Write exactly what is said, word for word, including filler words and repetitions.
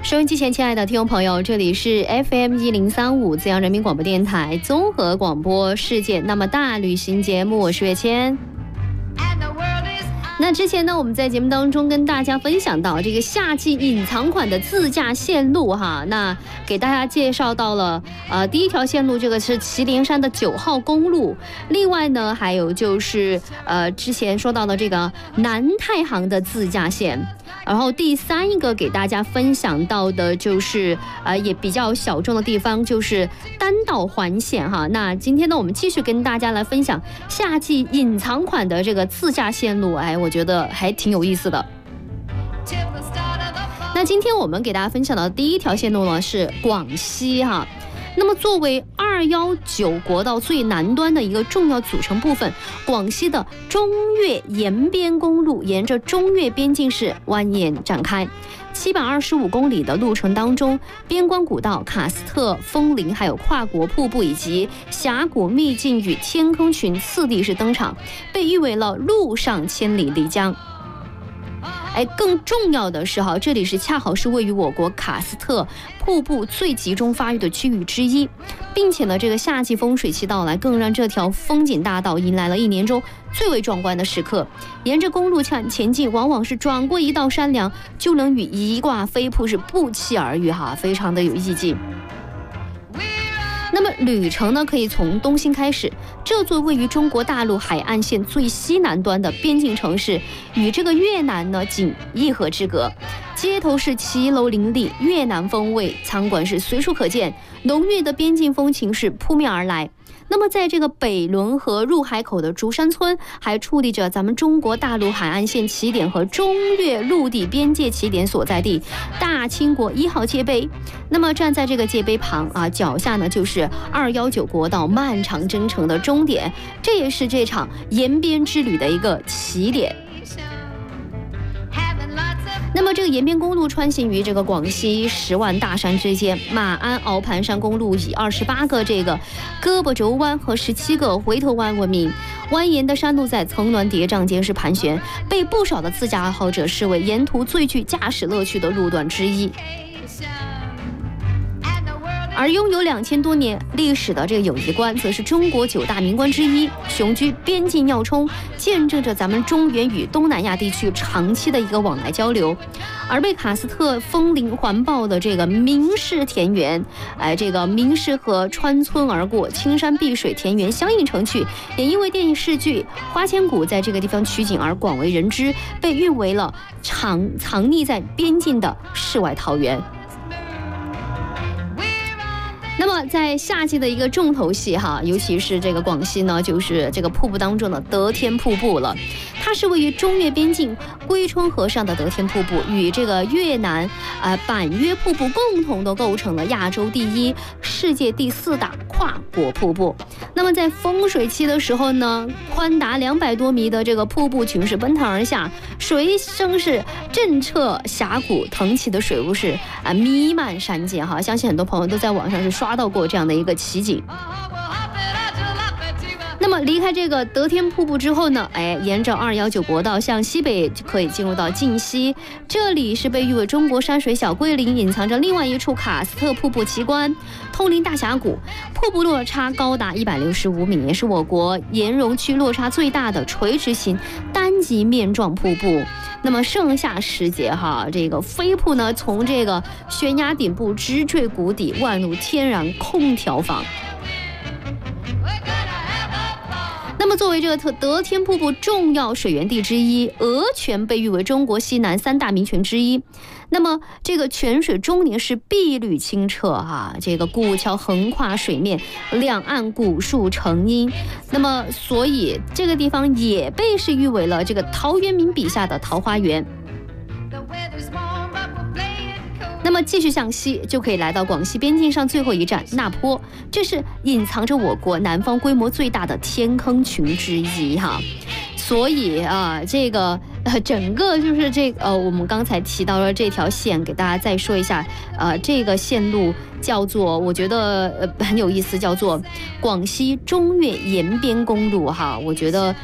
收音机前亲爱的听众朋友，这里是 F M 一零三五资阳人民广播电台综合广播世界那么大旅行节目，我是月谦。那之前呢，我们在节目当中跟大家分享到这个夏季隐藏款的自驾线路哈，那给大家介绍到了呃第一条线路，这个是祁连山的九号公路，另外呢还有就是呃之前说到的这个南太行的自驾线。然后第三一个给大家分享到的就是呃也比较小众的地方，就是单道环线哈。那今天呢，我们继续跟大家来分享夏季隐藏款的这个自驾线路，哎，我觉得还挺有意思的。那今天我们给大家分享的第一条线路呢是广西哈。那么作为二一九国道最南端的一个重要组成部分，广西的中越延边公路沿着中越边境市蜿蜒展开，七百二十五公里的路程当中，边关古道、喀斯特、枫林，还有跨国瀑布以及峡谷秘境与天坑群次第是登场，被誉为了陆上千里丽江。哎，更重要的是哈，这里是恰好是位于我国喀斯特瀑布最集中发育的区域之一，并且呢，这个夏季风水期到来，更让这条风景大道迎来了一年中最为壮观的时刻。沿着公路前前进，往往是转过一道山梁，就能与一挂飞瀑是不期而遇哈，非常的有意境。那么旅程呢，可以从东兴开始，这座位于中国大陆海岸线最西南端的边境城市，与这个越南呢仅一河之隔。街头是骑楼林立，越南风味，餐馆是随处可见，浓郁的边境风情是扑面而来。那么在这个北仑河入海口的竹山村，还矗立着咱们中国大陆海岸线起点和中越陆地边界起点所在地大清国一号界碑。那么站在这个界碑旁啊，脚下呢就是二一九国道漫长征程的终点，这也是这场延边之旅的一个起点。那么这个延边公路穿行于这个广西十万大山之间，马鞍鳌盘山公路以二十八个这个胳膊肘弯和十七个回头弯闻名，蜿蜒的山路在层峦叠嶂间是盘旋，被不少的自驾爱好者视为沿途最具驾驶乐趣的路段之一。而拥有两千多年历史的这个友谊关，则是中国九大名关之一，雄居边境要冲，见证着咱们中原与东南亚地区长期的一个往来交流。而被喀斯特枫林环抱的这个明氏田园，哎，这个明氏河穿村而过，青山碧水，田园相映成趣，也因为电视剧《花千骨》在这个地方取景而广为人知，被誉为了藏藏匿在边境的世外桃源。那么在夏季的一个重头戏哈，尤其是这个广西呢，就是这个瀑布当中的得天瀑布了。它是位于中越边境归春河上的得天瀑布，与这个越南呃板约瀑布共同的构成了亚洲第一、世界第四大跨国瀑布。那么在丰水期的时候呢，宽达两百多米的这个瀑布群是奔腾而下，水声是震彻峡谷，腾起的水雾是啊弥漫山间哈，相信很多朋友都在网上是刷到过这样的一个奇景。那么离开这个得天瀑布之后呢，哎，沿着二一九国道向西北就可以进入到晋西，这里是被誉为中国山水小桂林，隐藏着另外一处喀斯特瀑布奇观通灵大峡谷，瀑布落差高达一百六十五米，也是我国岩溶区落差最大的垂直型单极面状瀑布。那么盛夏时节哈，这个飞瀑呢从这个悬崖顶部直坠谷底，宛如天然空调房。那么作为这个得天瀑布重要水源地之一，鹅泉被誉为中国西南三大名泉之一。那么这个泉水终年是碧绿清澈哈、啊，这个古桥横跨水面，两岸古树成荫。那么所以这个地方也被是誉为了这个陶渊明笔下的桃花源。那么继续向西，就可以来到广西边境上最后一站那坡，这是隐藏着我国南方规模最大的天坑群之一哈。所以啊，这个呃，整个就是这个呃，我们刚才提到了这条线，给大家再说一下，呃，这个线路叫做，我觉得呃很有意思，叫做广西中越延边公路哈，我觉得。